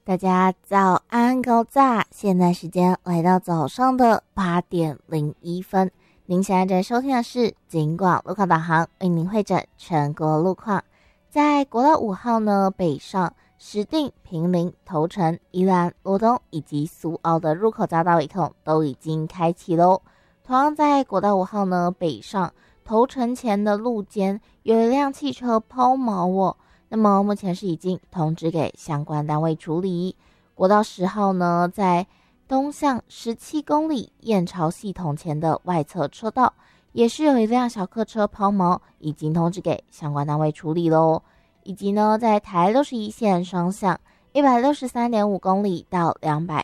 大家早安高炸，现在时间来到早上的8:01。您现在在收听的是警广路况导航，为您会诊全国路况。在国道5号呢，北上石碇、坪林、头城、宜兰、罗东以及苏澳的入口匝道一统都已经开启咯。同样在国道5号呢，北上头城前的路肩有一辆汽车抛锚哦，那么目前是已经通知给相关单位处理。国道10号呢，在东向17公里燕巢系统前的外侧车道，也是有一辆小客车抛锚，已经通知给相关单位处理咯。以及呢，在台61线双向 163.5 公里到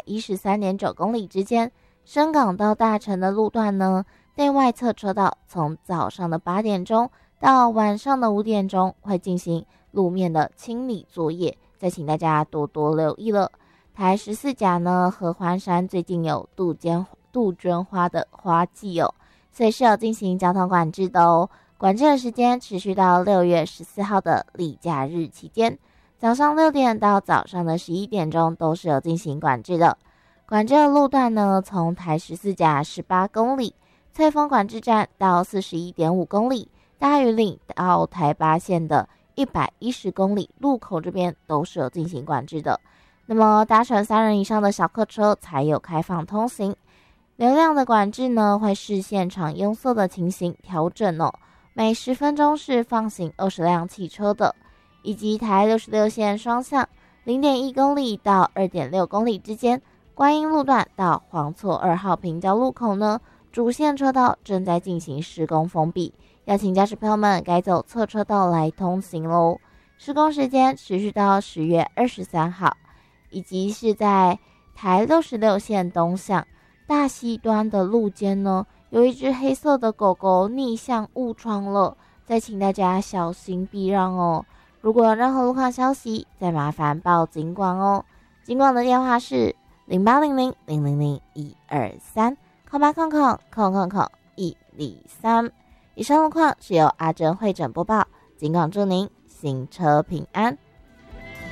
213.9 公里之间，深港到大城的路段呢，内外侧车道从早上的8点钟到晚上的5点钟会进行路面的清理作业，再请大家多多留意了。台14甲呢，合欢山最近有杜鹃花的花季哦，所以是有进行交通管制的哦。管制的时间持续到6月14号的例假日期间，早上6点到早上的11点钟都是有进行管制的。管制的路段呢，从台14甲18公里翠峰管制站到 41.5 公里，大屿岭到台8线的110公里路口这边都是有进行管制的。那么搭乘3人以上的小客车才有开放通行。流量的管制呢，会视现场拥塞的情形调整哦，每10分钟是放行20辆汽车的。以及台66线双向 0.1 公里到 2.6 公里之间，观音路段到黄厝2号平交路口呢，主线车道正在进行施工封闭，要请驾驶朋友们改走侧车道来通行咯。施工时间持续到10月23号。以及是在台66线东向大溪端的路肩呢，有一只黑色的狗狗逆向误闯了，再请大家小心避让哦。如果有任何路况消息，再麻烦报警广哦。警广的电话是0800-000-123，0800-123。以上路况是由阿珍会诊播报，警广祝您行车平安。